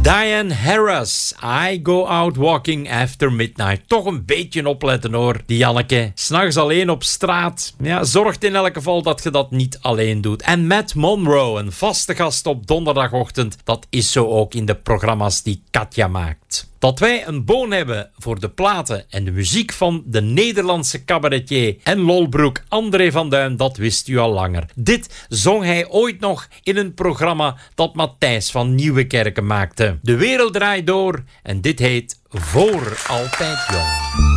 Diane Harris, I Go Out Walking After Midnight. Toch een beetje opletten hoor, die Janneke. 's Nachts alleen op straat. Ja, zorgt in elk geval dat je dat niet alleen doet. En Matt Monro, een vaste gast op donderdagochtend. Dat is zo ook in de programma's die Katja maakt. Dat wij een boon hebben voor de platen en de muziek van de Nederlandse cabaretier en lolbroek André van Duin, dat wist u al langer. Dit zong hij ooit nog in een programma dat Matthijs van Nieuwekerken maakte. De wereld draait door en dit heet Voor Altijd Jong.